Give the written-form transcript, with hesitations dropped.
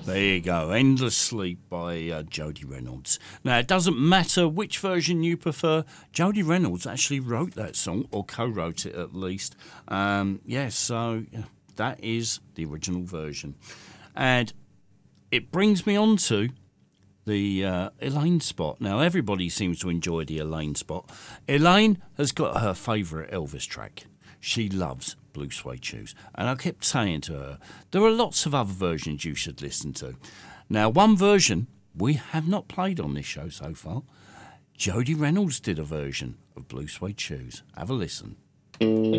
There you go, Endless Sleep by Jody Reynolds. Now, it doesn't matter which version you prefer. Jody Reynolds actually wrote that song, or co-wrote it at least. So that is the original version. And it brings me on to the Elaine spot. Now, everybody seems to enjoy the Elaine spot. Elaine has got her favourite Elvis track. She loves Blue Suede Shoes. And I kept saying to her, there are lots of other versions you should listen to. Now, one version we have not played on this show so far. Jody Reynolds did a version of Blue Suede Shoes. Have a listen.